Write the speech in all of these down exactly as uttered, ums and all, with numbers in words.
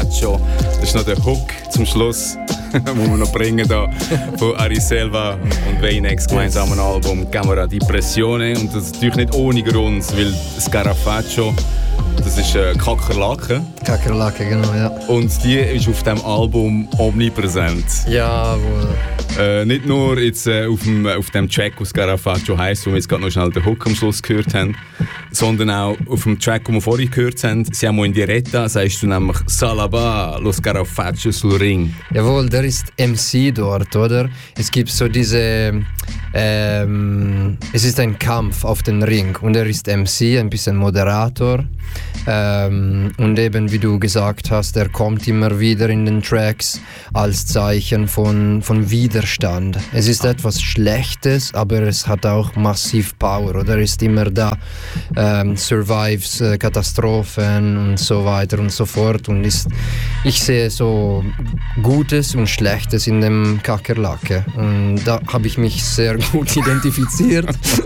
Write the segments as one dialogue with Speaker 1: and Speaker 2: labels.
Speaker 1: Scarafaggio. Das ist noch der Hook zum Schluss, den wir noch bringen da von Ari Selva und Vainex gemeinsamen Album Camera di Pressione. Und das ist natürlich nicht ohne Grund, weil Scarafaggio, das ist äh, Kakerlake.
Speaker 2: Kakerlake, genau, ja.
Speaker 1: Und die ist auf diesem Album omnipräsent.
Speaker 2: Jawohl.
Speaker 1: Äh, nicht nur jetzt, äh, auf, dem, auf dem Track, wo Scarafaggio heisst, wo wir jetzt gerade noch schnell den Hook am Schluss gehört haben, sondern auch auf dem Track, den wir vorhin gehört haben, Siamo in Diretta, sagst du nämlich Salaba, lo Scarafaggio sul Ring.
Speaker 2: Jawohl, der ist M C dort, oder? Es gibt so diese... Ähm, es ist ein Kampf auf den Ring und er ist M C, ein bisschen Moderator. Ähm, und eben, wie du gesagt hast, er kommt immer wieder in den Tracks als Zeichen von, von Widerstand. Es ist etwas Schlechtes, aber es hat auch massiv Power, oder? Er ist immer da, ähm, survives äh, Katastrophen und so weiter und so fort. Und ist, ich sehe so Gutes und Schlechtes in dem Kakerlake. Und da habe ich mich sehr gut identifiziert.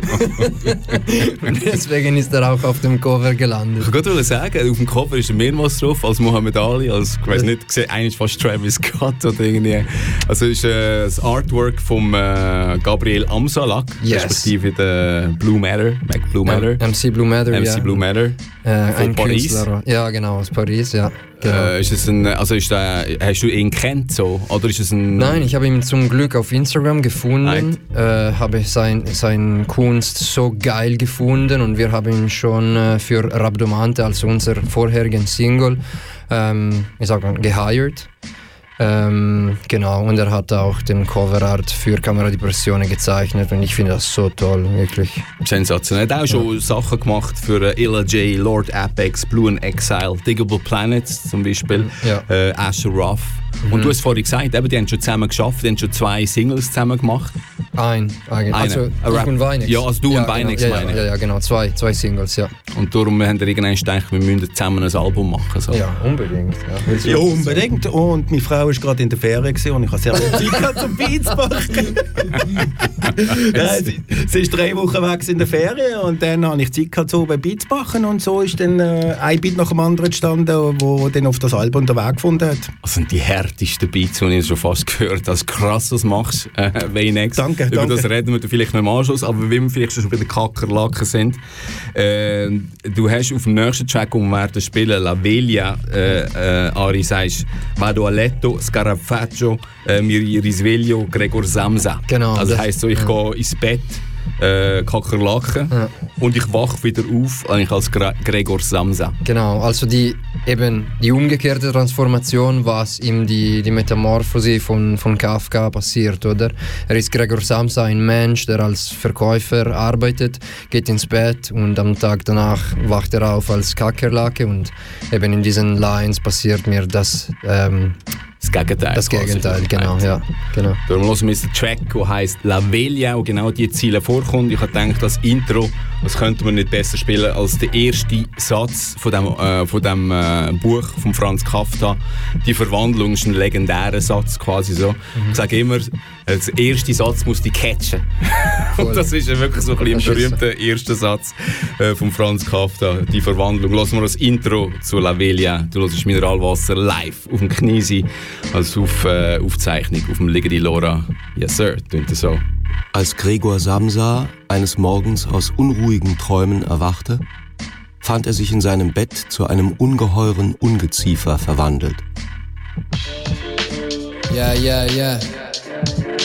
Speaker 2: Und deswegen ist er auch auf dem Cover gelandet.
Speaker 1: Ich wollte sagen, auf dem Cover ist er mehrmals drauf als Muhammad Ali, als, ich weiß nicht, gesehen, eigentlich fast Travis Scott oder irgendwie. Also ist äh, das Artwork von äh, Gabriel Amsalak,
Speaker 2: yes.
Speaker 1: respektive der Blue Matter, Mac Blue Matter.
Speaker 2: M C Blue Matter,
Speaker 1: M C
Speaker 2: ja.
Speaker 1: Blue Matter.
Speaker 2: Äh, ein
Speaker 1: Paris.
Speaker 2: Künstler. Ja, genau, aus Paris, ja. Genau.
Speaker 1: Äh, ist es ein, also ist der, hast du ihn kennt so? Oder ist es ein...
Speaker 2: Nein, ich habe ihn zum Glück auf Instagram gefunden, äh, habe sein, sein Kunst so geil gefunden und wir haben ihn schon äh, für Rabdomante, also unser vorherigen Single, ähm, ich sag mal, gehired. Ähm, genau, und er hat auch den Coverart für Camera di Pressione gezeichnet und ich finde das so toll, wirklich.
Speaker 1: Sensationell. Er hat auch schon ja. Sachen gemacht für äh, Illa J, Lord Apex, Blue and Exile, Diggable Planets zum Beispiel,
Speaker 2: ja.
Speaker 1: äh, Asher Ruff. Mhm. Und du hast vorhin gesagt, eben, die haben schon zusammen geschafft, die haben schon zwei Singles zusammen gemacht.
Speaker 2: Ein, eigentlich. Also
Speaker 1: Eine.
Speaker 2: ich und Vainex.
Speaker 1: Ja, also du
Speaker 2: ja,
Speaker 1: und Vainex
Speaker 2: genau.
Speaker 1: meine
Speaker 2: ja, ja, ja, genau, zwei, zwei Singles, ja.
Speaker 1: Und darum haben wir irgendwann gedacht, wir müssen zusammen ein Album machen. So.
Speaker 2: Ja, unbedingt. Ja,
Speaker 3: ja unbedingt. Und meine Frau war gerade in der Ferien und ich habe sehr viel Zeit gehabt, zum Beats zu machen. ja, sie, sie ist drei Wochen weg in der Ferien und dann habe ich Zeit gehabt, so bei Beats zu machen und so ist dann äh, ein Beat nach dem anderen entstanden, wo dann auf das Album den Weg gefunden hat.
Speaker 1: Das sind die härtesten Beats, die ich schon fast gehört habe. Krass, was machst du, äh, Vainex.
Speaker 3: Danke,
Speaker 1: Über
Speaker 3: danke.
Speaker 1: das reden wir vielleicht noch im Anschluss, aber wenn wir vielleicht schon bei den Kakerlaken sind. Äh, du hast auf dem nächsten Track, den wir werden spielen, La Veglia, äh, äh, Ari, sagst Vado a letto, Scarafaggio, äh, mi risveglio, Gregor Samsa.
Speaker 2: Genau.
Speaker 1: Also das heisst so, ich ja. gehe ins Bett, äh, Kakerlaken ja. und ich wache wieder auf eigentlich als Gre- Gregor Samsa.
Speaker 2: Genau, also die, eben die umgekehrte Transformation, was ihm die, die Metamorphose von, von Kafka passiert, oder? Er ist Gregor Samsa, ein Mensch, der als Verkäufer arbeitet, geht ins Bett und am Tag danach wacht er auf als Kakerlake und eben in diesen Lines passiert mir das ähm,
Speaker 1: Das Gegenteil.
Speaker 2: Das Gegenteil, genau, ja. Genau.
Speaker 1: Darum hören wir jetzt den Track, der heisst La Veglia, und genau diese Ziele vorkommt. Ich habe gedacht, das Intro, das könnte man nicht besser spielen als der erste Satz von dem, äh, von dem äh, Buch von Franz Kafka. Die Verwandlung ist ein legendärer Satz, quasi so. Mhm. Ich sage immer, der erste Satz muss dich catchen. Und das ist ja wirklich so ein bisschen ein berühmter erster Satz äh, von Franz Kafka. Die Verwandlung. Lassen wir das Intro zu La Veglia. Du hörst Mineralwasser live auf dem Kniesi. Also auf äh, Aufzeichnung auf dem Liga di Lora. Yes, sir, tönt das so.
Speaker 4: Als Gregor Samsa eines Morgens aus unruhigen Träumen erwachte, fand er sich in seinem Bett zu einem ungeheuren Ungeziefer verwandelt.
Speaker 2: Ja, ja, ja.